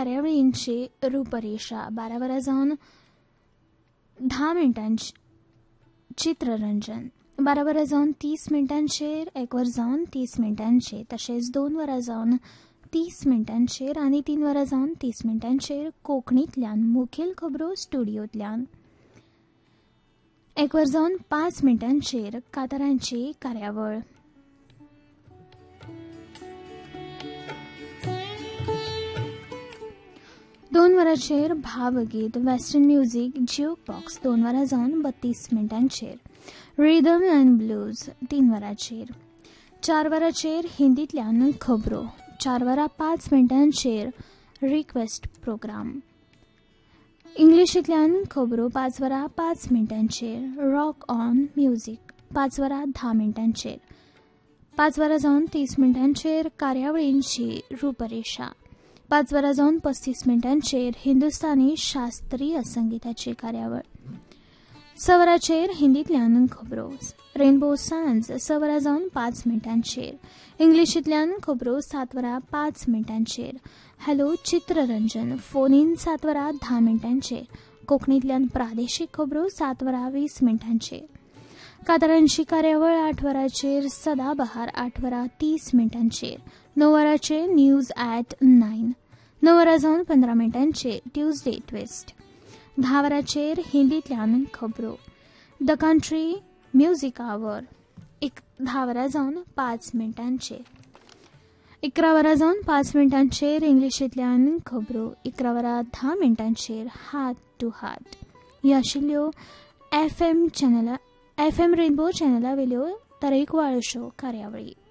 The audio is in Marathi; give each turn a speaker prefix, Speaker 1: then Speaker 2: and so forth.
Speaker 1: कार्यावळींची रूपरेषा 12 वरां जावन 10 मिनटांची चित्ररंजन 12 वरां जावन 30 मिनटांचेर 1 वर जावन 30 मिनटांचेर तशेंच 2 वरां जावन 30 मिनटांचेर आनी 3 वरां जावन 30 मिनटांचेर कोंकणींतल्यान मुखेल खबरो स्टुडियोंतल्यान 1 वर जावन 5 मिनटांचेर कांतारांची कार्यावळ. दोन वरांचेर भावगीत वेस्टर्न म्युझिक ज्यूक बॉक्स 2 वरां जावन 32 मिनटांचेर. रिदम अँड ब्लूज 3 वरांचेर. 4 वरांचेर हिंदींतल्यान खबरो 4 वरां 5 मिनटांचेर रिक्वेस्ट प्रोग्राम. इंग्लिशींतल्यान खबरो 5 वरां 5 मिनटांचेर. रॉक ऑन म्युझिक 5 वरां 10 मिनटांचेर. 5 वरां जावन 30 मिनटांचेर कार्यावळींची रूपरेषा. 5 वरां जावन 35 मिनटांचेर हिंदुस्थानी शास्त्रीय संगीताची कार्यावळ. 6 वरांचेर हिंदींतल्यान खबरो. रेनबो सांज 6 वरां जावन 5 मिनटांचेर. इंग्लिशींतल्यान खबरो 7 वरां 5 मिनटांचेर. हॅलो चित्ररंजन फोन इन 7 वरां 10 मिनटांचेर. कोंकणींतल्यान प्रादेशीक खबरो 7 वरां 20 मिनटांचेर. कांतारांची कार्यावळ 8 वरांचेर. सदाबहार 8 वरां 30 मिनटांचेर. 9 वरांचेर न्यूज ॲट 9. 9 वरां जावन 15 मिनटांचेर ट्युजडे ट्विस्ट. 10 वरांचेर हिंदींतल्यान खबरो. द कंट्री म्युझिक आवर 10 वरां जावन 5 मिनटांचेर. 11 वरां जावन 5 मिनटांचेर इंग्लिशींतल्यान खबरो. 11 वरां 10 मिनटांचेर हार्ट टू हार्ट. ह्यो आशिल्ल्यो FM रेनबो चॅनला वयल्यो तरेकवार अश्यो कार्यावळी.